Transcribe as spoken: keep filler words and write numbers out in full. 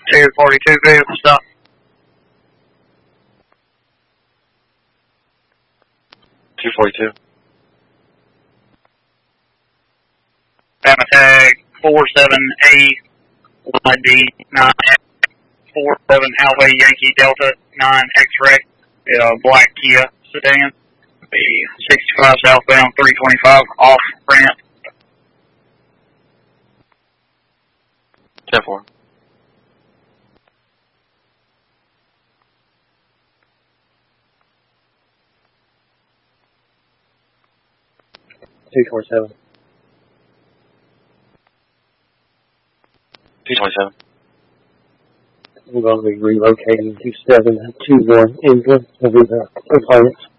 two forty-two vehicle stop. two forty-two. Bama tag four seven A Y D nine four seven Alpha Yankee Delta nine X-ray. Uh, black Kia sedan. The sixty-five southbound three twenty-five off ramp. ten four. two twenty-seven. two twenty-seven. We're going to be relocating to seven two one England to be the components.